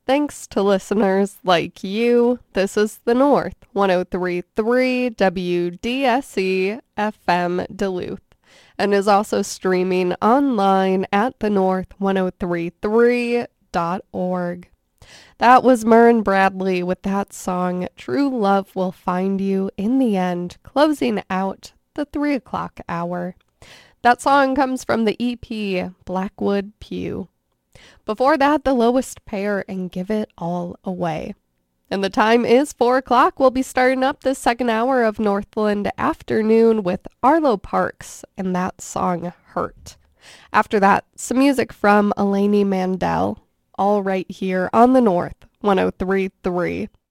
Thanks to listeners like you, this is the North 103.3 WDSE FM Duluth, and is also streaming online at thenorth1033.org. That was Murren Bradley with that song, True Love Will Find You in the End, closing out the 3 o'clock hour. That song comes from the EP Blackwood Pew. Before that, The Lowest Pair and Give It All Away. And the time is 4 o'clock. We'll be starting up this second hour of Northland Afternoon with Arlo Parks and that song Hurt. After that, some music from Eleni Mandel, all right here on the North 103.3.